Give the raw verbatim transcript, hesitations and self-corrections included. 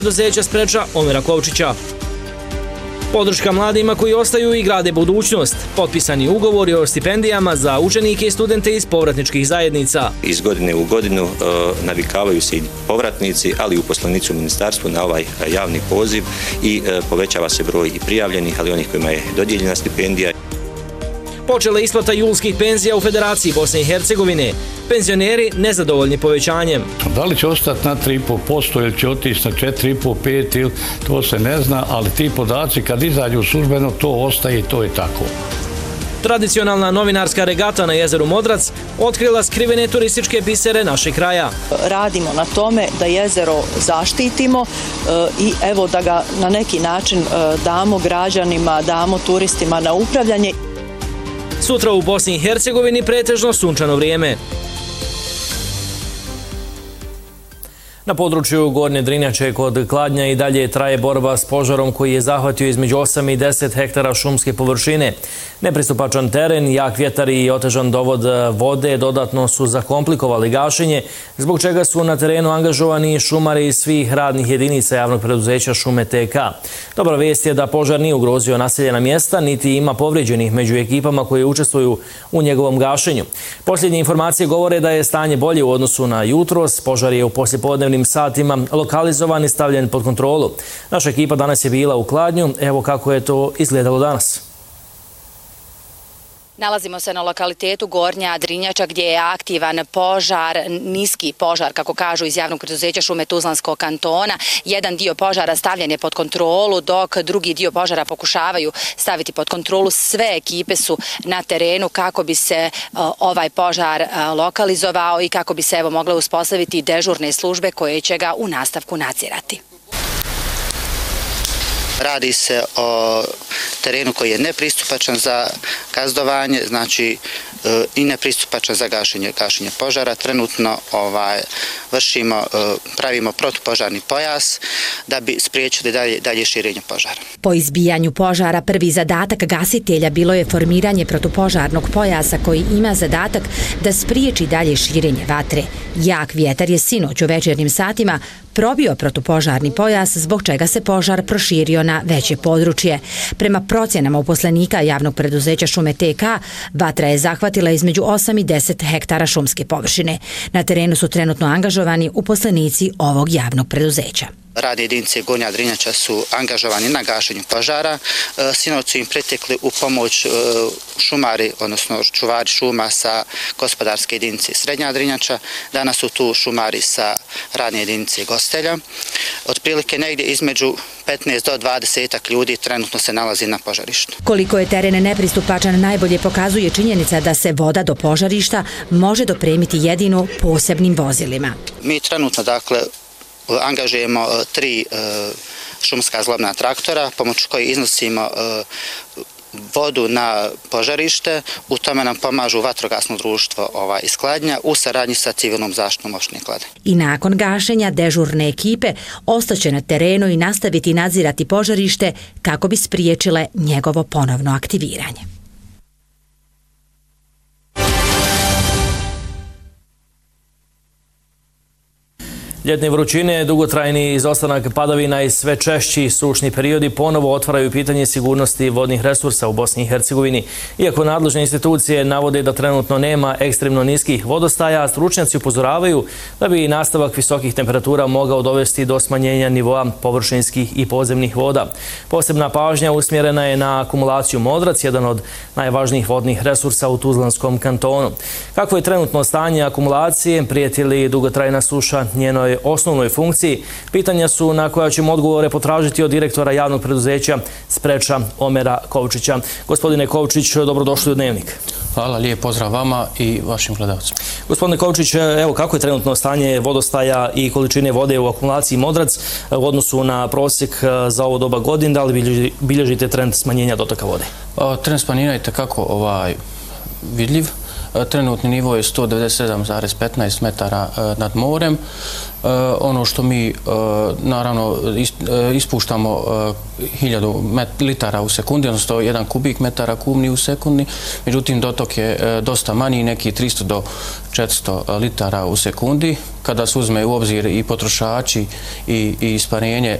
preduzeća Spreča Omera Kovčića. Podrška mladima koji ostaju i grade budućnost. Potpisani ugovori o stipendijama za učenike i studente iz povratničkih zajednica. Iz godine u godinu e, navikavaju se i povratnici, ali i uposlenici u ministarstvu na ovaj javni poziv i e, povećava se broj i prijavljenih, ali onih kojima je dodijeljena stipendija. Počela isplata julskih penzija u Federaciji Bosne i Hercegovine. Penzioneri nezadovoljni povećanjem. Da li će ostati na tri i pol posto ili će otići na četiri i pol do pet, to se ne zna, ali ti podaci kad izađu službeno to ostaje i to je tako. Tradicionalna novinarska regata na jezeru Modrac otkrila skrivene turističke bisere našeg kraja. Radimo na tome da jezero zaštitimo i evo da ga na neki način damo građanima, damo turistima na upravljanje. Sutra u Bosni i Hercegovini pretežno sunčano vrijeme. Na području Gornje Drinjače kod Kladnja i dalje traje borba s požarom koji je zahvatio između osam i deset hektara šumske površine. Nepristupačan teren, jak vjetar i otežan dovod vode dodatno su zakomplikovali gašenje, zbog čega su na terenu angažovani šumari iz svih radnih jedinica javnog preduzeća Šume T K. Dobra vijest je da požar nije ugrozio naseljena mjesta, niti ima povrijeđenih među ekipama koji učestvuju u njegovom gašenju. Posljednje informacije govore da je stanje bolje u odnosu na jutros. Požar je u poslijepodnevnim satima lokalizovan i stavljen pod kontrolu. Naša ekipa danas je bila u Kladnju. Evo kako je to izgledalo danas. Nalazimo se na lokalitetu Gornja Drinjača gdje je aktivan požar, niski požar, kako kažu iz javnog preduzeća Šume Tuzlanskog kantona. Jedan dio požara stavljen je pod kontrolu, dok drugi dio požara pokušavaju staviti pod kontrolu. Sve ekipe su na terenu kako bi se ovaj požar lokalizovao i kako bi se evo mogle uspostaviti dežurne službe koje će ga u nastavku nadzirati. Radi se o terenu koji je nepristupačan za gazdovanje, znači i nepristupačan za gašenje, gašenje požara. Trenutno ovaj, vršimo, pravimo protupožarni pojas da bi spriječili dalje, dalje širenje požara. Po izbijanju požara prvi zadatak gasitelja bilo je formiranje protupožarnog pojasa koji ima zadatak da spriječi dalje širenje vatre. Jak vjetar je sinoć u večernjim satima probio protupožarni pojas, zbog čega se požar proširio na veće područje. Prema procjenama uposlenika javnog preduzeća Šume T K, vatra je zahvatila između osam i deset hektara šumske površine. Na terenu su trenutno angažovani uposlenici ovog javnog preduzeća. Radne jedinice Gornja Drinjača su angažovani na gašenju požara. Sinoć su im pretekli u pomoć šumari, odnosno čuvari šuma sa gospodarske jedinice Srednja Drinjača. Danas su tu šumari sa radne jedinice Gostelja. Otprilike negdje između petnaest do dvadeset ljudi trenutno se nalazi na požarištu. Koliko je teren nepristupačan najbolje pokazuje činjenica da se voda do požarišta može dopremiti jedino posebnim vozilima. Mi trenutno, dakle, angažujemo tri šumska zlobna traktora, pomoću koji iznosimo vodu na požarište. U tome nam pomažu vatrogasno društvo ovaj, iz Kladnja u saradnji sa civilnom zaštitom opštine Kladnja. I nakon gašenja dežurne ekipe ostaće na terenu i nastaviti nadzirati požarište kako bi spriječile njegovo ponovno aktiviranje. Ljetne vrućine, dugotrajni izostanak padavina i sve češći sušni periodi ponovo otvaraju pitanje sigurnosti vodnih resursa u Bosni i Hercegovini. Iako nadležne institucije navode da trenutno nema ekstremno niskih vodostaja, stručnjaci upozoravaju da bi nastavak visokih temperatura mogao dovesti do smanjenja nivoa površinskih i podzemnih voda. Posebna pažnja usmjerena je na akumulaciju Modrac, jedan od najvažnijih vodnih resursa u Tuzlanskom kantonu. Kako je trenutno stanje akumulacije, prijeti li dugotrajna suša njenoj osnovnoj funkciji? Pitanja su na koja ćemo odgovore potražiti od direktora javnog preduzeća Spreča Omera Kovčića. Gospodine Kovčić, dobrodošli u Dnevnik. Hvala, lijep pozdrav vama i vašim gledalcima. Gospodine Kovčić, evo kako je trenutno stanje vodostaja i količine vode u akumulaciji Modrac u odnosu na prosjek za ovo doba godin? Da li bilježite trend smanjenja dotoka vode? Trend smanjenja je takako ovaj, vidljiv. Trenutni nivo je sto devedeset sedam zarez petnaest metara nad morem. Ono što mi naravno ispuštamo hiljadu litara u sekundi, odnosno jedan kubik metara kubni u sekundi, međutim dotok je dosta manji, neki tristo do četiristo litara u sekundi. Kada se uzme u obzir i potrošači i isparenje